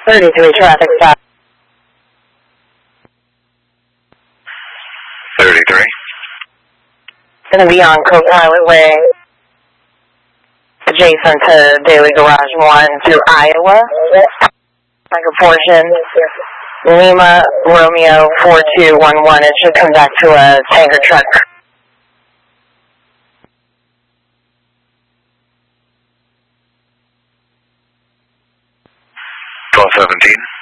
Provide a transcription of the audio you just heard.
33 traffic stop. 33. Going to be on Co-Pilot Way, adjacent to Daily Garage 1 through Iowa. Like a portion, Lima, Romeo 4211. It should come back to a tanker truck. 1217.